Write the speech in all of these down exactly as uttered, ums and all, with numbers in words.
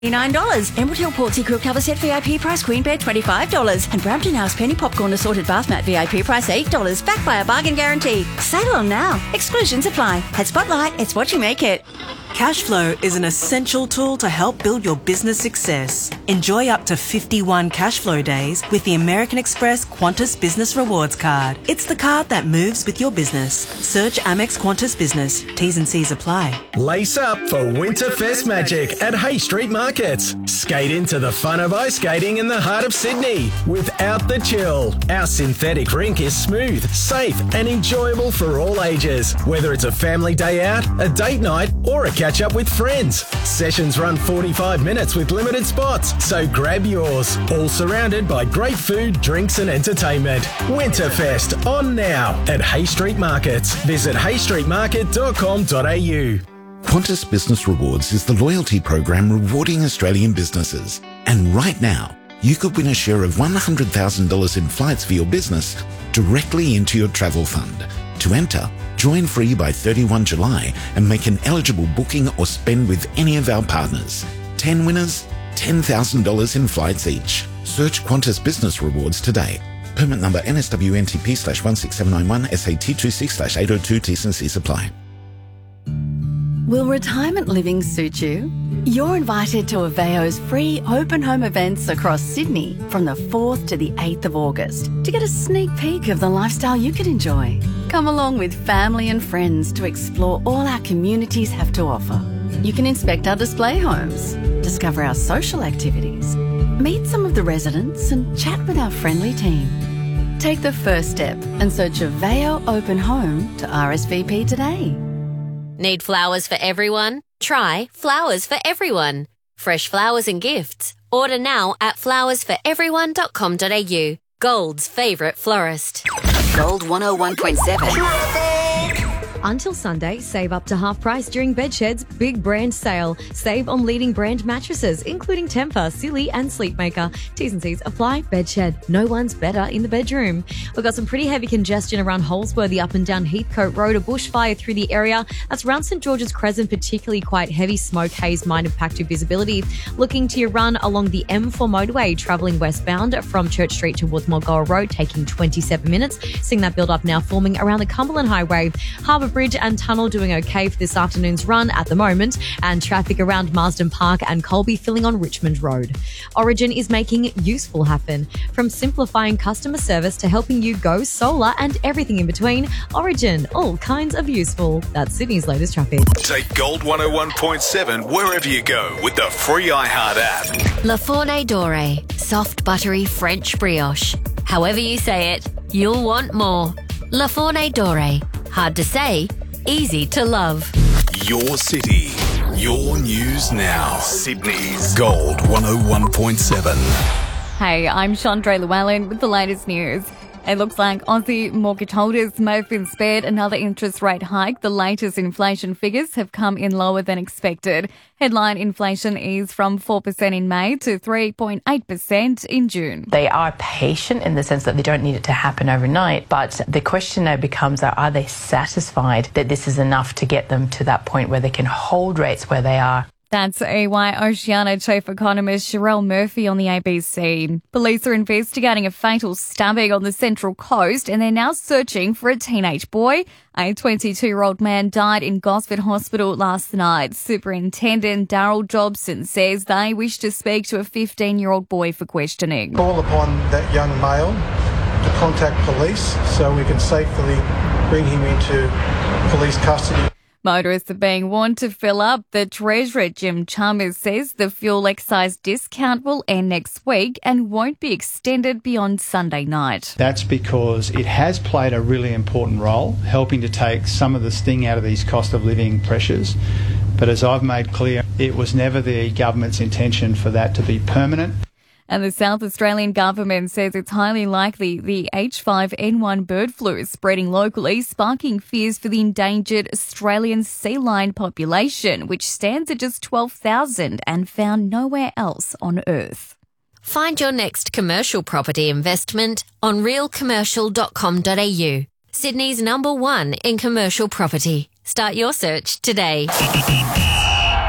nine dollars. Emerald Hill Portsea Quilt Cover Set V I P price Queen Bed twenty-five dollars. And Brampton House Penny Popcorn Assorted Bath Mat V I P price eight dollars. Backed by a bargain guarantee. Sail on now. Exclusions apply. At Spotlight, it's what you make it. Cashflow is an essential tool to help build your business success. Enjoy up to fifty-one Cashflow days with the American Express Qantas Business Rewards Card. It's the card that moves with your business. Search Amex Qantas Business. T's and C's apply. Lace up for Winterfest magic at Hay Street Markets. Skate into the fun of ice skating in the heart of Sydney without the chill. Our synthetic rink is smooth, safe and enjoyable for all ages. Whether it's a family day out, a date night or a catch up with friends. Sessions run forty-five minutes with limited spots, so grab yours. All surrounded by great food, drinks and entertainment. Winterfest on now at Hay Street Markets. Visit hay street market dot com dot a u. Qantas Business Rewards is the loyalty program rewarding Australian businesses. And right now, you could win a share of one hundred thousand dollars in flights for your business directly into your travel fund. To enter, join free by thirty-first of July and make an eligible booking or spend with any of our partners. ten winners, ten thousand dollars in flights each. Search Qantas Business Rewards today. Permit number N S W N T P slash one six seven nine one S A T two six slash eight oh two T's and C's apply. Will retirement living suit you? You're invited to Aveo's free open home events across Sydney from the fourth to the eighth of August to get a sneak peek of the lifestyle you could enjoy. Come along with family and friends to explore all our communities have to offer. You can inspect our display homes, discover our social activities, meet some of the residents and chat with our friendly team. Take the first step and search Aveo Open Home to R S V P today. Need flowers for everyone? Try Flowers for Everyone. Fresh flowers and gifts. Order now at flowers for everyone dot com dot a u. Gold's favourite florist. Gold one oh one point seven. Until Sunday, save up to half price during Bedshed's big brand sale. Save on leading brand mattresses, including Tempur, Silly and Sleepmaker. T's and C's apply. Bedshed. No one's better in the bedroom. We've got some pretty heavy congestion around Holsworthy up and down Heathcote Road. A bushfire through the area. That's around St George's Crescent, particularly quite heavy smoke haze might impact your visibility. Looking to your run along the M four motorway, travelling westbound from Church Street towards Mulgoa Road, taking twenty-seven minutes. Seeing that build up now forming around the Cumberland Highway. Harbour Bridge and Tunnel doing okay for this afternoon's run at the moment, and traffic around Marsden Park and Colby filling on Richmond Road. Origin is making useful happen. From simplifying customer service to helping you go solar and everything in between, Origin, all kinds of useful. That's Sydney's latest traffic. Take Gold one oh one point seven wherever you go with the free iHeart app. La Fourne Dore, soft buttery French brioche. However you say it, you'll want more. La Fourne Dore, hard to say, easy to love. Your city, your news now. Sydney's Gold one oh one point seven. Hey, I'm Chandra Llewellyn with the latest news. It looks like Aussie mortgage holders may have been spared another interest rate hike. The latest inflation figures have come in lower than expected. Headline inflation eased from four percent in May to three point eight percent in June. They are patient in the sense that they don't need it to happen overnight, but the question now becomes, are they satisfied that this is enough to get them to that point where they can hold rates where they are? That's E Y Oceania chief economist Sherelle Murphy on the A B C. Police are investigating a fatal stabbing on the Central Coast and they're now searching for a teenage boy. A twenty-two-year-old man died in Gosford Hospital last night. Superintendent Daryl Jobson says they wish to speak to a fifteen-year-old boy for questioning. Call upon that young male to contact police so we can safely bring him into police custody. Motorists are being warned to fill up. The Treasurer, Jim Chalmers, says the fuel excise discount will end next week and won't be extended beyond Sunday night. That's because it has played a really important role, helping to take some of the sting out of these cost of living pressures. But as I've made clear, it was never the government's intention for that to be permanent. And the South Australian government says it's highly likely the H five N one bird flu is spreading locally, sparking fears for the endangered Australian sea lion population, which stands at just twelve thousand and found nowhere else on Earth. Find your next commercial property investment on real commercial dot com dot a u. Sydney's number one in commercial property. Start your search today.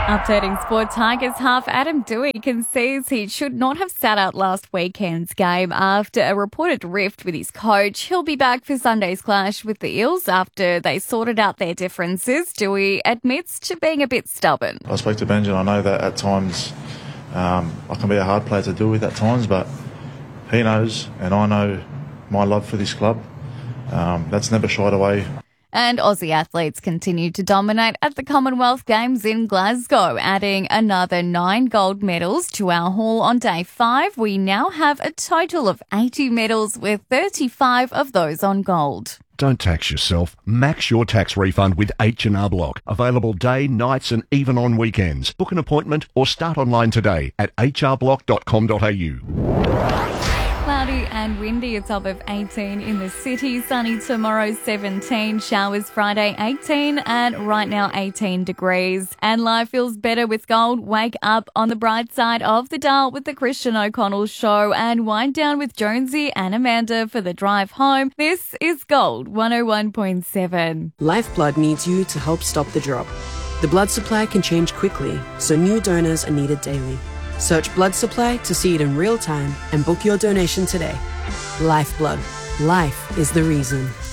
Updating Sport, Tigers half Adam Doueihi concedes he should not have sat out last weekend's game after a reported rift with his coach. He'll be back for Sunday's clash with the Eels after they sorted out their differences. Doueihi admits to being a bit stubborn. I spoke to Benji and I know that at times um, I can be a hard player to deal with at times, but he knows and I know my love for this club. Um, that's never shied away. And Aussie athletes continue to dominate at the Commonwealth Games in Glasgow, adding another nine gold medals to our haul on day five. We now have a total of eighty medals, with thirty-five of those on gold. Don't tax yourself. Max your tax refund with H and R Block. Available day, nights and even on weekends. Book an appointment or start online today at h r block dot com dot a u. Cloudy and windy, a top of eighteen in the city. Sunny tomorrow, seventeen. Showers Friday, eighteen. And right now, eighteen degrees. And life feels better with gold. Wake up on the bright side of the dial with the Christian O'Connell Show. And wind down with Jonesy and Amanda for the drive home. This is Gold one oh one point seven. Lifeblood needs you to help stop the drop. The blood supply can change quickly, so new donors are needed daily. Search blood supply to see it in real time and book your donation today. Lifeblood. Life is the reason.